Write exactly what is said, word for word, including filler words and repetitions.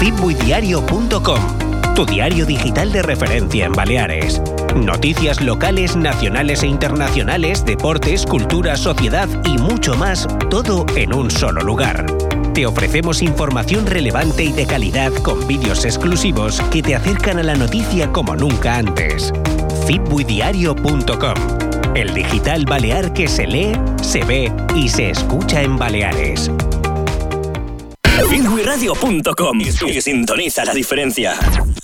fitbuidiario punto com, tu diario digital de referencia en Baleares. Noticias locales, nacionales e internacionales, deportes, cultura, sociedad y mucho más, todo en un solo lugar. Te ofrecemos información relevante y de calidad con vídeos exclusivos que te acercan a la noticia como nunca antes. fitbuidiario punto com, el digital balear que se lee, se ve y se escucha en Baleares. fitbuiradio punto com y sintoniza la diferencia.